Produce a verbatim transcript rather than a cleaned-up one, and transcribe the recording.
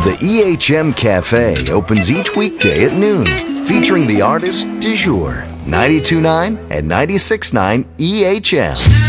The E H M Cafe opens each weekday at noon, featuring the artist Du Jour, ninety-two point nine and ninety-six point nine E H M.